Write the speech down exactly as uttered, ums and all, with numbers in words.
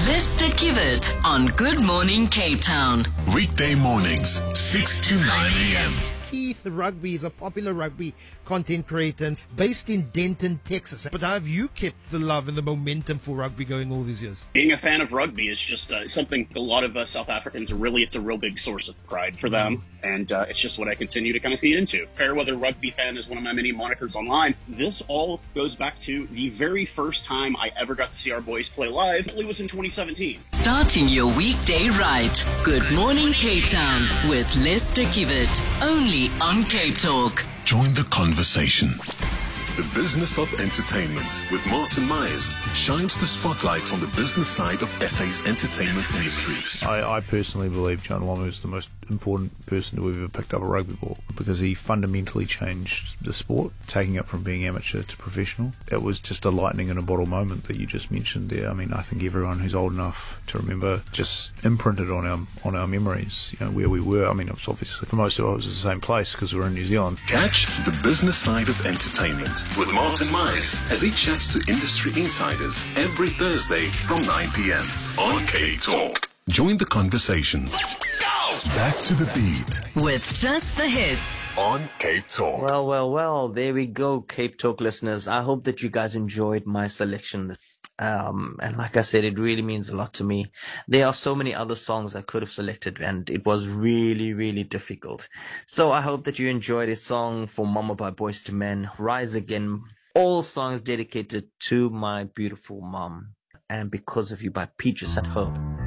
Lister Kivet on Good Morning Cape Town. Weekday mornings, six to nine a.m. Keith Rugby is a popular rugby content creator based in Denton, Texas. But how have you kept the love and the momentum for rugby going all these years? Being a fan of rugby is just uh, something a lot of uh, South Africans really, it's a real big source of pride for them. And uh, it's just what I continue to kind of feed into. Fairweather Rugby Fan is one of my many monikers online. This all goes back to the very first time I ever got to see our boys play live. It was in twenty seventeen. Starting your weekday right. Good Morning Cape Town with Lister Kivet. Only on Cape Talk. Join the conversation. The Business of Entertainment with Martin Myers shines the spotlight on the business side of S A's entertainment industry. I, I personally believe John Lomu is the most important person to have ever picked up a rugby ball because he fundamentally changed the sport, taking it from being amateur to professional. It was just a lightning in a bottle moment that you just mentioned there. I mean, I think everyone who's old enough to remember just imprinted on our on our memories, you know, where we were. I mean, it was obviously, for most of us, it was the same place because we were in New Zealand. Catch the business side of entertainment with Martin Myers as he chats to industry insiders every Thursday from nine p.m. on Cape Talk. Join the conversation. Back to the beat with just the hits on Cape Talk. Well, well, well, there we go, Cape Talk listeners. I hope that you guys enjoyed my selection. Um, and like I said, it really means a lot to me. There are so many other songs I could have selected, and it was really, really difficult. So I hope that you enjoyed a song for Mama by Boyz two Men, Rise Again. All songs dedicated to my beautiful mom. And Because of You by Peaches at Home.